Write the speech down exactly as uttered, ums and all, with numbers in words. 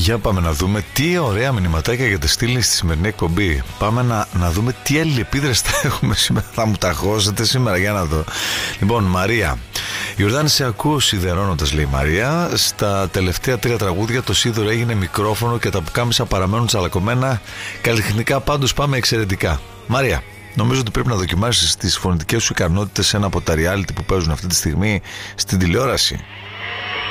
Για πάμε να δούμε τι ωραία μηνυματάκια για τη στείλει στη σημερινή εκπομπή. Πάμε να, να δούμε τι αλληλεπίδραση θα έχουμε σήμερα. Θα μου τα χώσετε σήμερα, για να δω. Λοιπόν, Μαρία. Ιορδάνη, σε ακούω σιδερώνοντας, λέει η Μαρία. Στα τελευταία τρία τραγούδια το σίδερο έγινε μικρόφωνο και τα πουκάμισα παραμένουν τσαλακωμένα. Καλλιτεχνικά πάντως πάμε εξαιρετικά. Μαρία, νομίζω ότι πρέπει να δοκιμάσεις τις φωνητικές σου ικανότητες σε ένα από τα reality που παίζουν αυτή τη στιγμή στην τηλεόραση.